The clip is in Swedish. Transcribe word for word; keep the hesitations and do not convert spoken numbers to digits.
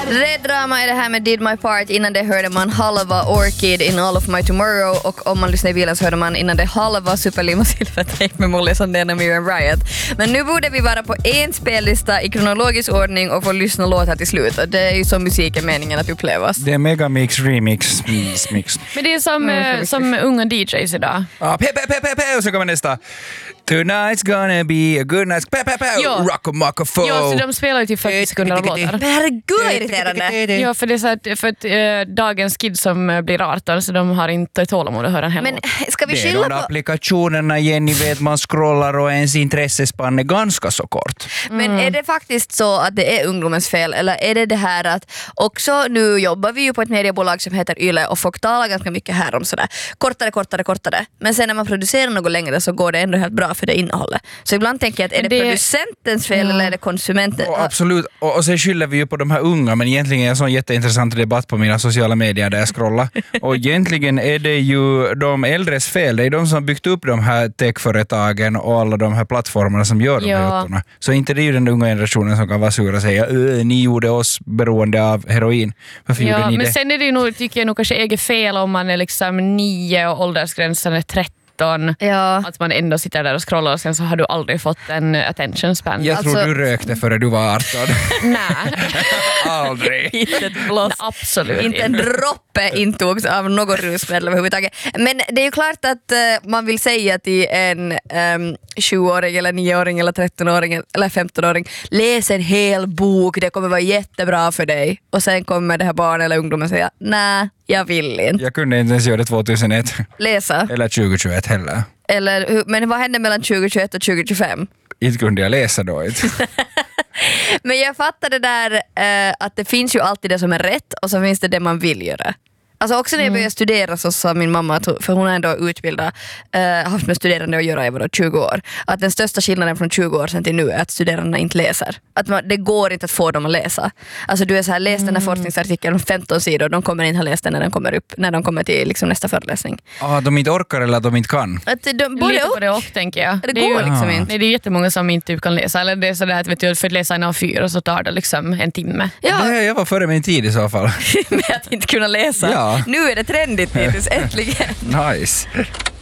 Red drama är det här med Did My Part. Innan det hörde man halva Orchid in All of My Tomorrow. Och om man lyssnar i bilen så hörde man innan det halva Superlim och Silvertape med Molly Sandén och Miriam Bryant. Men nu borde vi vara på en spellista i kronologisk ordning och få lyssna låtar till slut. Och det är ju som musik är meningen att upplevas. Det är megamix, remix, mix, mix. Men det är som, mm, som unga D Js idag. Ja, pe, pe, pe, pe, pe, och så kommer nästa. Tonight's gonna be a good night. Pe, pe, pe, rock a mock a foe. Ja, så de spelar ju till fyrtio sekunder av låtar. Men herregud vad irriterande. Ja, för det är så att, för att äh, dagens kids som blir arton så de har inte tålamod att höra en hel Men låt. ska vi Det är skilja de på... applikationerna, Jenny, vet man scrollar och ens intressespann är ganska så kort. Men är det faktiskt så att det är ungdomens fel eller är det det här att också nu jobbar vi ju på ett mediebolag som heter Yle och folk talar ganska mycket här om sådär kortare, kortare, kortare. Men sen när man producerar något längre så går det ändå helt bra för det innehållet. Så ibland tänker jag att är det, det producentens fel ja. eller är det konsumenten? Och absolut, och, och sen skyller vi ju på de här unga, men egentligen är det en sån jätteintressant debatt på mina sociala medier där jag scrollar. Och egentligen är det ju de äldres fel. Det är de som har byggt upp de här techföretagen och alla de här plattformarna som gör de ja. här jottorna. Så inte det är ju den unga generationen som kan vara sur och säga ni gjorde oss beroende av heroin. Varför ja, gjorde ni men det? sen är det ju nog, tycker jag nog kanske eget fel om man är liksom nio och åldersgränsen är tretton. Ja. Att man ändå sitter där och scrollar och sen så har du aldrig fått en attention span. Jag alltså... tror du rökte före du var arton. Nej. Aldrig. Inte ett blås. Absolut inte en droppe intogs av något rusmedel överhuvudtaget. Men det är ju klart att uh, man vill säga till en um, sjuåring eller nioåring eller trettonåring eller femtonåring läs en hel bok, det kommer vara jättebra för dig. Och sen kommer det här barnet eller ungdomen säga nej, jag vill inte. Jag kunde inte ens göra det tjugohundraett. Läsa. Eller tjugohundratjugoett heller. Eller, hur- men vad hände mellan tjugohundratjugoett och tjugohundratjugofem? Inte kunde jag läsa då. Inte. Men jag fattar det där uh, att det finns ju alltid det som är rätt och så finns det det man vill göra. Alltså också när jag började studera så sa min mamma, att, för hon har ändå utbildat, äh, haft med studerande att göra i vadå, tjugo år. Att den största skillnaden från tjugo år sedan till nu är att studerande inte läser. Att man, det går inte att få dem att läsa. Alltså du är så här, läs den här mm. forskningsartikeln om femton sidor, de kommer inte ha läst den när den kommer upp, när de kommer till liksom, nästa föreläsning. Ah, de inte orkar eller att de inte kan? Att de, både Lite på upp, det och, tänker jag. det, Det går är ju, liksom ah. inte. Nej, det är jättemånga som inte typ kan läsa. Eller det är sådär att vet du, för att läsa en A fyra så tar det liksom en timme. Ja. Det, jag var före min tid i så fall. Med att inte kunna läsa. Ja. Nu är det trendigt, Petrus, äntligen. Nice.